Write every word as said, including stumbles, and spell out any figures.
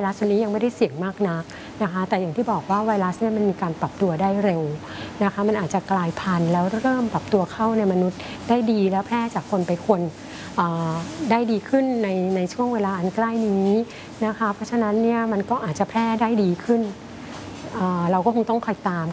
รัสตัวนี้ยังไม่ได้เสี่ยงมากนักนะคะแต่อย่างที่บอกว่าไวรัสเนี่ยมันมีการปรับตัวได้เร็วนะคะมันอาจจะกลายพันธุ์แล้วเริ่มปรับตัวเข้าในมนุษย์ได้ดีแล้วแพร่จากคนไปคนได้ดีขึ้นในในช่วงเวลาอันใกล้นี้นะคะเพราะฉะนั้นเนี่ยมันก็อาจจะแพร่ได้ดีขึ้นเราก็คงต้องคอยตาม